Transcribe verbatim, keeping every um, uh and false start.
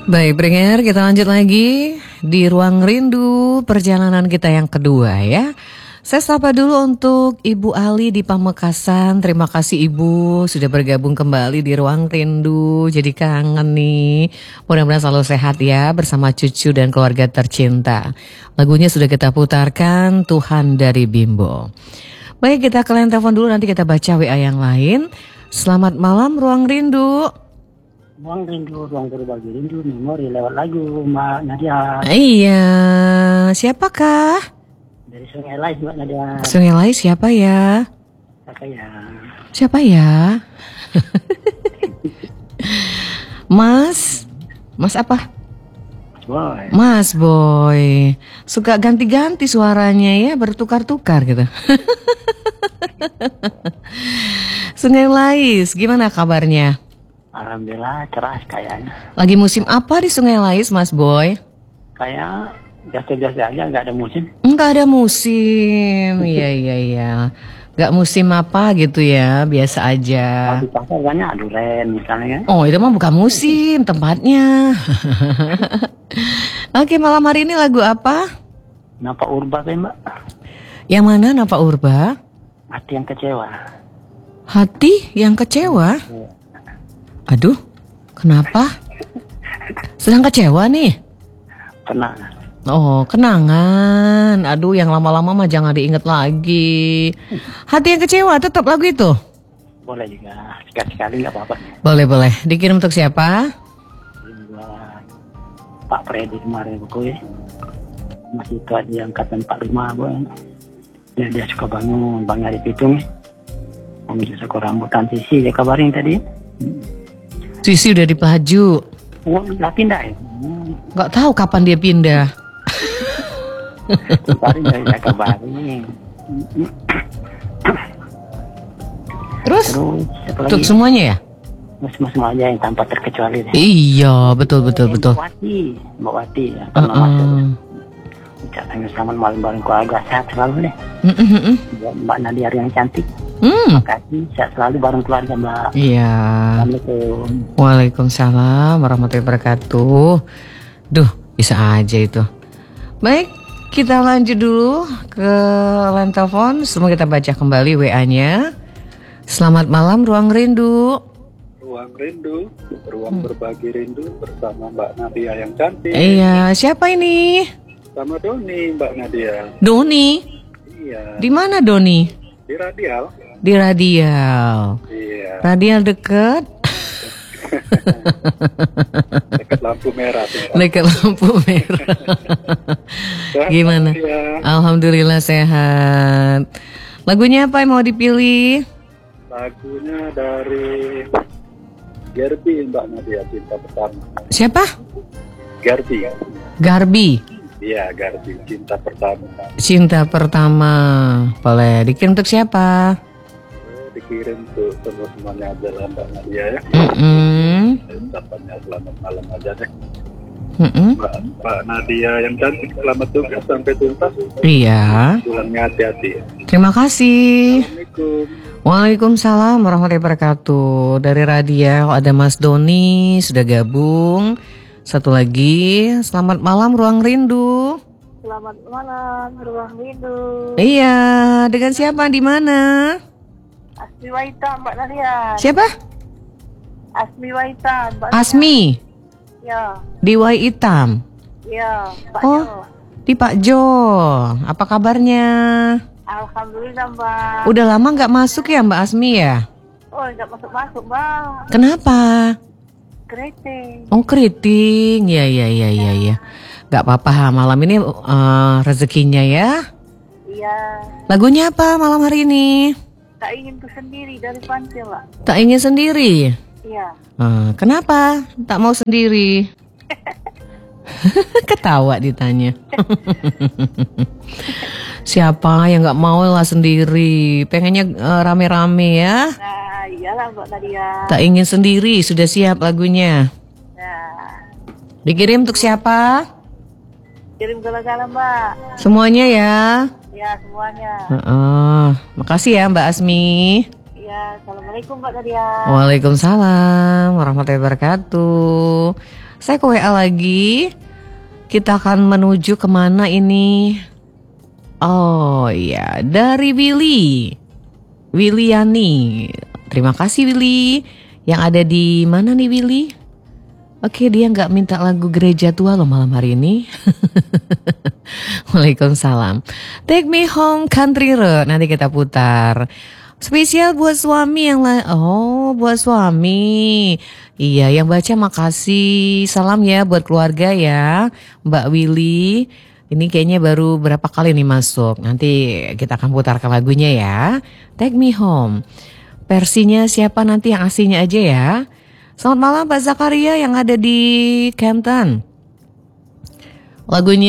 Baik, pendengar, kita lanjut lagi di Ruang Rindu perjalanan kita yang kedua ya. Saya sapa dulu untuk Ibu Ali di Pamekasan. Terima kasih Ibu sudah bergabung kembali di Ruang Rindu. Jadi kangen nih. Mudah-mudahan selalu sehat ya bersama cucu dan keluarga tercinta. Lagunya sudah kita putarkan, Tuhan dari Bimbo. Baik, kita ke line telepon dulu, nanti kita baca W A yang lain. Selamat malam Ruang Rindu. Ruang Rindu, ruang berbagi rindu, memori lewat lagu Mbak Nadia. Iya, siapakah? Dari Sungai Lais Mbak Nadia. Sungai Lais siapa ya? Siapa ya? Siapa ya? Mas, Mas apa? Boy. Mas Boy. Suka ganti-ganti suaranya ya, bertukar-tukar gitu. Sungai Lais, gimana kabarnya? Alhamdulillah cerah kayaknya. Lagi musim apa di Sungai Lais, Mas Boy? Kayak biasa-biasa aja, nggak ada musim. Enggak ada musim. Iya iya iya. Enggak musim apa gitu ya, biasa aja. Kalau di pasar banyak duren misalnya. Oh, itu mah bukan musim tempatnya. Oke, malam hari ini lagu apa? Napa Urba kan Mbak? Yang mana Napa Urba? Hati yang kecewa. Hati yang kecewa? Aduh, kenapa? Sedang kecewa nih? Pernah. Oh, kenangan. Aduh, yang lama-lama mah jangan diinget lagi. Hati yang kecewa, tetap lagu itu? Boleh juga, sekali-sekali nggak apa-apa. Boleh-boleh. Dikirim untuk siapa? Buat Pak Freddy kemarin buku ya. Masih tua di angkatan empat puluh lima boy. Dia, dia suka bangun, bangun di Pitung. Om bisa kok rambutan sisi dia kabarin tadi. Sisi udah di Pelaju. Oh, nggak pindah ya? Nggak tahu kapan dia pindah. Kabarin dari dia kabarin. Terus? Terus siapa Untuk lagi? semuanya ya? Semua semua aja yang tanpa terkecuali deh. Iya, betul betul betul. Mbak Wati, Mbak Wati ya. Uh Pernah masuk. -uh. Ucapannya sama malam bareng keluarga sehat selalu deh. Mm -mm -mm. Buat Mbak Nadia yang cantik. Mm. Makasih, sehat selalu bareng keluarga Mbak. Iya. Assalamualaikum. Waalaikumsalam warahmatullahi wabarakatuh. Duh, bisa aja itu. Baik, kita lanjut dulu ke line telepon. Semua kita baca kembali W A-nya. Selamat malam Ruang Rindu. Ruang Rindu, ruang berbagi rindu bersama Mbak Nadia yang cantik. Iya, siapa ini? Sama Doni, Mbak Nadia. Doni. Iya. Di mana Doni? Di radial. Di Radial. Iya. Radial deket. Dekat lampu merah. Tuh. Dekat lampu merah. Sehat, Gimana? Nadia. Alhamdulillah sehat. Lagunya apa yang mau dipilih? Lagunya dari Gerbi, Mbak Nadia, cinta pertama. Siapa? Gerbi. Garbi. Iya, Gerbi, cinta pertama. Cinta pertama. Boleh dikirim untuk siapa? Oh, dikirim tuh semua semuanya aja lah Mbak Nadia ya. Mm-mm. Ucapannya selamat malam aja deh. Mm-mm. Mbak, Mbak Nadia yang cantik, selamat tugas sampai tuntas. Iya. Pulangnya hati-hati. Terima kasih. Assalamualaikum. Waalaikumsalam warahmatullahi wabarakatuh. Dari Radial ada Mas Doni sudah gabung. Satu lagi, selamat malam Ruang Rindu. Selamat malam, Ruang Rindu. Iya, dengan siapa di mana? Asmi Waita, Mbak Nadia. Siapa? Asmi Waita, Mbak Nadia. Asmi. Ya, Di Wai Hitam. ya, Pak Oh. Jo. Di Pak Jo. Apa kabarnya? Alhamdulillah, Mbak. Udah lama nggak masuk ya Mbak Asmi ya? Oh, nggak masuk-masuk, Mbak. Kenapa? Keriting. Oh keriting. Ya ya ya ya ya. Gak apa-apa, malam ini uh, rezekinya ya. Iya. Lagunya apa malam hari ini? Tak ingin tuh sendiri dari Pantil, Mbak. Tak ingin sendiri. Iya. Uh, kenapa? Tak mau sendiri. Ketawa ditanya. Siapa yang nggak mau lah sendiri? Pengennya uh, rame-rame ya. Nah, iyalah Mbak Nadia. Tak ingin sendiri. Sudah siap lagunya. Nah, Dikirim untuk siapa? kirim gala-gala, Mbak. Semuanya ya. Ya, semuanya. Uh, makasih ya Mbak Asmi. Iya. Ya, Assalamualaikum Mbak Nadia. Waalaikumsalam warahmatullahi wabarakatuh. Saya ke W A lagi. Kita akan menuju kemana ini? Oh iya, dari Willy Williani. Terima kasih Willy. Yang ada di mana nih Willy? Oke, dia nggak minta lagu gereja tua loh malam hari ini. Waalaikumsalam. Take Me Home Country Road. Nanti kita putar. Spesial buat suami yang lain. Oh, buat suami. Iya, yang baca makasih. Salam ya buat keluarga ya, Mbak Willy. Ini kayaknya baru berapa kali nih masuk. Nanti kita akan putarkan lagunya ya. Take Me Home. Versinya siapa nanti, yang aslinya aja ya. Selamat malam Pak Zakaria yang ada di Canton. Lagunya